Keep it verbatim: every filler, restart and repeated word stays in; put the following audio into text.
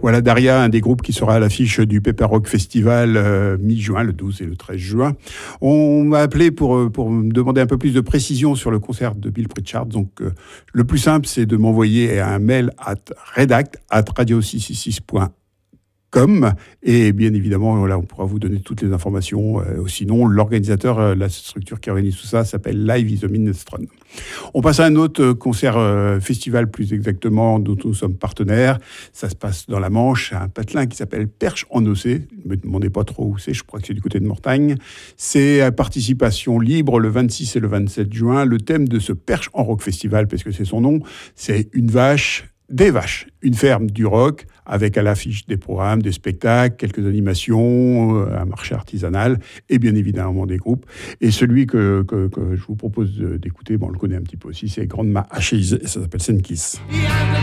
Voilà Daria, un des groupes qui sera à l'affiche du Pepper Rock Festival euh, mi-juin, le douze et le treize juin. On m'a appelé pour, pour me demander un peu plus de précision sur le concert de Bill Pritchard. Donc, euh, le plus simple, c'est de m'envoyer un mail à redact at radio six cent soixante-six point com et bien évidemment, voilà, on pourra vous donner toutes les informations. Euh, sinon, l'organisateur, euh, la structure qui organise tout ça s'appelle Live is a Minestrone. On passe à un autre concert euh, festival, plus exactement, dont nous sommes partenaires. Ça se passe dans la Manche, à un patelin qui s'appelle Perche en Océ. Ne me demandez pas trop où c'est, je crois que c'est du côté de Mortagne. C'est à participation libre le vingt-six et le vingt-sept juin. Le thème de ce Perche en Rock Festival, parce que c'est son nom, c'est une vache, des vaches, une ferme du rock, avec à l'affiche des programmes, des spectacles, quelques animations, un marché artisanal et bien évidemment des groupes. Et celui que, que, que je vous propose d'écouter, bon, on le connaît un petit peu aussi, c'est Grandma Ashes et ça s'appelle Senkiss.